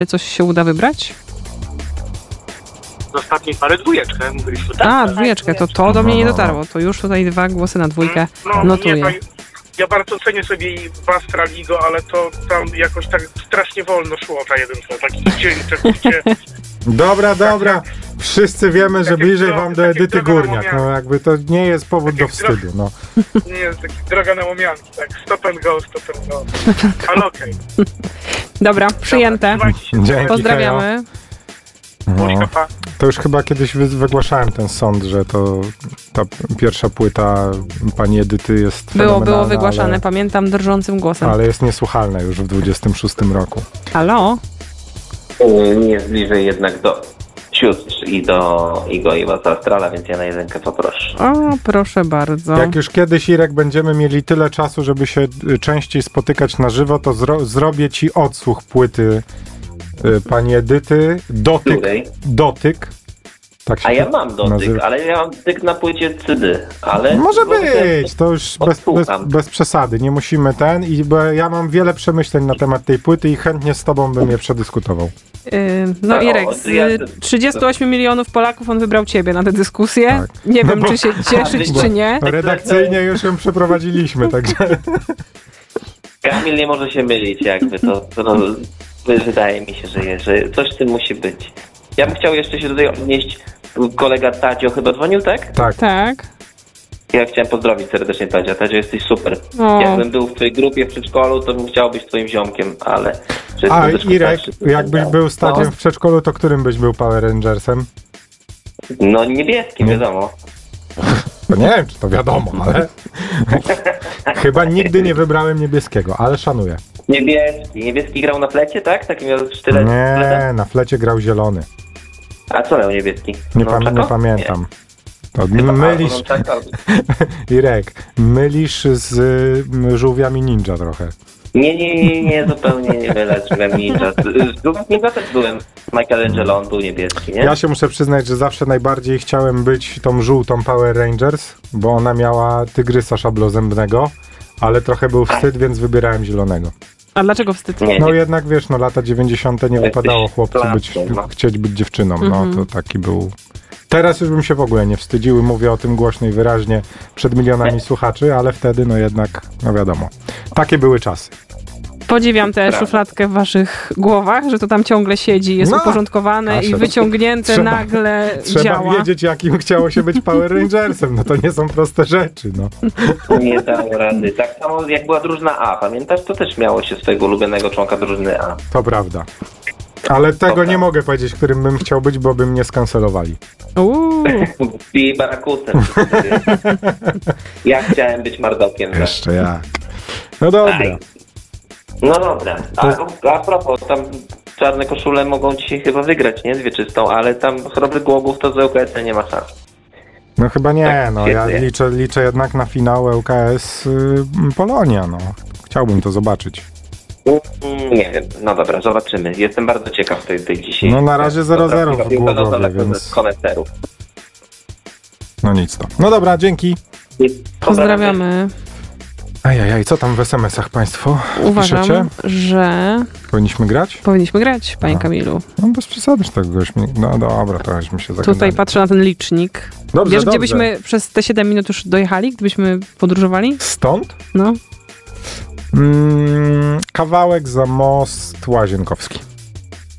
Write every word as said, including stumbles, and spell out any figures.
Coś się uda wybrać? Z ostatniej pary dwójeczkę mówiliśmy, tak? A, dwójeczkę, to to do mnie nie dotarło. To już tutaj dwa głosy na dwójkę No, notuję. nie, ja bardzo cenię sobie i was, Traligo, ale to tam jakoś tak strasznie wolno szło ta jedynka. Taki dzień, całkowicie... Dobra, dobra. Wszyscy wiemy, że Takie bliżej drogi, wam do takie Edyty drogi Górniak. omawiane. No jakby to nie jest powód do Takie drogi. wstydu, no. Nie jest taki droga na łomianki, tak? Stop and go, stop and go. Ale okej. Dobra, przyjęte. Dobra, trzymajcie się. Dzięki. Pozdrawiamy. No. Buźka, pa. To już chyba kiedyś wy- wygłaszałem ten sąd, że to ta pierwsza płyta pani Edyty jest Było, było fenomenalna, wygłaszane, ale, pamiętam, drżącym głosem. ale jest niesłuchalna już w dwudziestym szóstym roku. Halo? Nie jest bliżej jednak do sióstr i do Igo i was Astrala, więc ja na jedynkę poproszę. O, proszę bardzo. Jak już kiedyś, Irek, będziemy mieli tyle czasu, żeby się y, częściej spotykać na żywo, to zro- zrobię ci odsłuch płyty y, pani Edyty. Dotyk. Której? Dotyk. Tak się A ja to mam dotyk, nazywa. ale ja mam dotyk na płycie C D, ale... Może może być, to już bez, bez, odsłucham. bez przesady, nie musimy ten, i bo ja mam wiele przemyśleń na temat tej płyty i chętnie z tobą bym je przedyskutował. Yy, no No, Irek, ja- z trzydziestu ośmiu milionów Polaków on wybrał ciebie na tę dyskusję. Tak. Nie No wiem, bo- czy się cieszyć, Bo- czy nie. Redakcyjnie już ją przeprowadziliśmy, także... Kamil nie może się mylić jakby, to, to no, wydaje mi się, że, jest, że coś w tym musi być. Ja bym chciał jeszcze się tutaj odnieść, kolega Tadzio chyba dzwonił, tak? Tak. Tak. Ja chciałem pozdrowić serdecznie Tadzio. Tadzio, jesteś super. O. Jakbym był w twojej grupie w przedszkolu, to bym chciał być twoim ziomkiem, ale... że A jestem też Irek, starszy. jakbyś był stadiem w przedszkolu, to którym byś był Power Rangersem? No niebieskim, Nie. wiadomo. To nie wiem, czy to wiadomo, ale... Chyba nigdy nie wybrałem niebieskiego, ale szanuję. Niebieski. Niebieski grał na flecie, tak? Taki miał sztylet? Nie, na flecie grał zielony. A co miał niebieski? Nie, No, pam- czako? nie pamiętam. To Nie. mylisz, A, no, czako. Irek, mylisz z y, żółwiami ninja trochę. Nie, nie, nie, nie, zupełnie nie mylę, że byłem ninja. Z ninja też byłem. Michelangelo, on był niebieski, nie? Ja się muszę przyznać, że zawsze najbardziej chciałem być tą żółtą Power Rangers, bo ona miała tygrysa szablozębnego, ale trochę był wstyd, więc wybierałem zielonego. A dlaczego wstyd? Nie, No nie. jednak wiesz, no lata dziewięćdziesiąte nie Jesteś wypadało chłopcu być, klasą, no. chcieć być dziewczyną, no Mhm. to taki był... Teraz już bym się w ogóle nie wstydził i mówię o tym głośno i wyraźnie przed milionami słuchaczy, ale wtedy no jednak, no wiadomo, takie były czasy. Podziwiam tę Prawda. szufladkę w waszych głowach, że to tam ciągle siedzi, jest No, uporządkowane a i trzeba- wyciągnięte trzeba- nagle Trzeba działa. wiedzieć, jakim chciało się być Power Rangersem, no to nie są proste rzeczy, no. Nie dało rady. Tak samo jak była drużyna A, pamiętasz? To też miało się swojego ulubionego członka drużyny A. To prawda. Ale tego Dobra. nie mogę powiedzieć, którym bym chciał być, bo by mnie skancelowali. Uuu, I Barakusem. Ja chciałem być Mardokiem. tak. Jeszcze jak. No dobra. Aj. No dobra. A, a propos, tam czarne koszule mogą dzisiaj chyba wygrać, nie? Z wieczystą, ale tam chrobry głogów to z U K S nie ma szans. No chyba nie, Tak, no ja świetnie. liczę, liczę jednak na finał L K S y, Polonia, no. Chciałbym to zobaczyć. Mm, Nie wiem, no dobra, zobaczymy. Jestem bardzo ciekaw tej, tej dzisiaj. No na razie zero zero w Dobra, piłka Głogowie, nożna dla więc- koneserów. No nic to. No dobra, dzięki. pozdrawiamy. Ajajaj, co tam w es em esach państwo Uważam, piszecie? że Powinniśmy grać? powinniśmy grać, panie A. Kamilu. No bez przesady, że tego gośmy... No dobra, trochęśmy się zagadali. Tutaj patrzę na ten licznik. Dobrze, Wiesz, dobrze. gdzie byśmy przez te siedem minut już dojechali, gdybyśmy podróżowali? Stąd? No. Mm, kawałek za most Łazienkowski.